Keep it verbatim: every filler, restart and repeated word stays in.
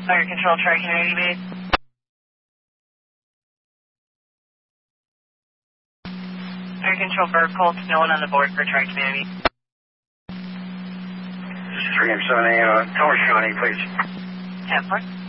Fire Control, Tri-Community Base. Fire Control, Burp Colts, no one on the board for Tri-Community. three M seven A, uh, Tower Shawnee, please. ten four.